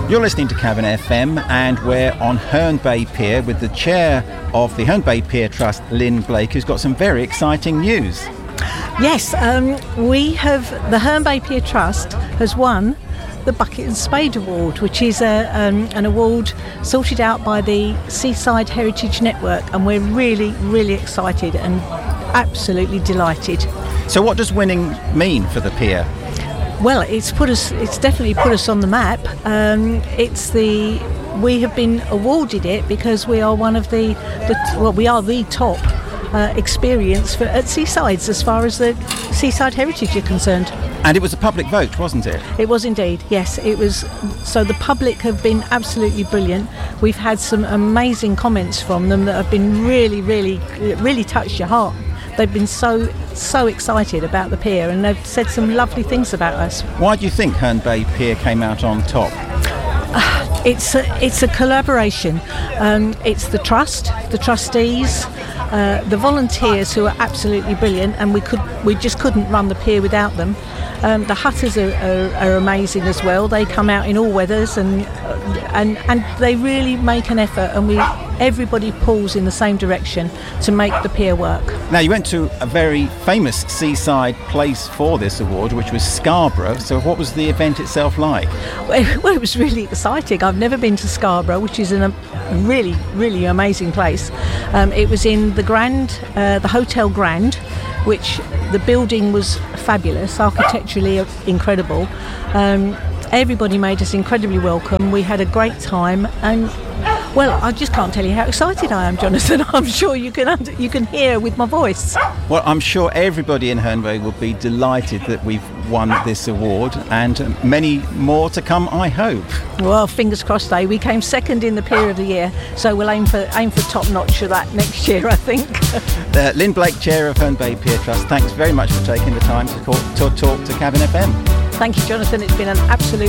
You're listening to Cavan FM, and we're on Herne Bay Pier with the chair of the Herne Bay Pier Trust, Lynn Blake, who's got some very exciting news. Yes, the Herne Bay Pier Trust has won the Bucket and Spade Award, which is an award sorted out by the Seaside Heritage Network, and we're really, really excited and absolutely delighted. So what does winning mean for the pier? Well, it's definitely put us on the map. We have been awarded it because we are one of we are the top experience at Seasides as far as the Seaside Heritage are concerned. And it was a public vote, wasn't it? It was indeed, yes. It was. So the public have been absolutely brilliant. We've had some amazing comments from them that have been really, really, really touched your heart. They've been so excited about the pier, and they've said some lovely things about us. Why do you think Herne Bay Pier came out on top? It's a collaboration. It's the trust, the trustees, the volunteers who are absolutely brilliant, and we just couldn't run the pier without them. The Hutters are amazing as well. They come out in all weathers, and they really make an effort, and everybody pulls in the same direction to make the pier work. Now, you went to a very famous seaside place for this award, which was Scarborough. So what was the event itself like? Well, it was really exciting. I've never been to Scarborough, which is a really, really amazing place. It was in the Hotel Grand, which the building was fabulous, architecturally incredible. Everybody made us incredibly welcome. We had a great time, and well, I just can't tell you how excited I am, Jonathan. I'm sure you can hear with my voice. Well, I'm sure everybody in Herne Bay will be delighted that we've won this award, and many more to come, I hope. Well, fingers crossed, eh? We came second in the Pier of the Year, so we'll aim for top notch for that next year, I think. Lynn Blake, chair of Herne Bay Pier Trust, thanks very much for taking the time to talk to Cavan FM. Thank you, Jonathan. It's been an absolute